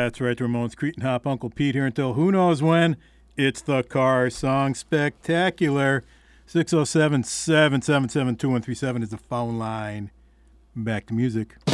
That's right, the Ramones, Cretin Hop, Uncle Pete here until who knows when. It's the Car Song Spectacular. 607-777-2137 is the phone line. Back to music.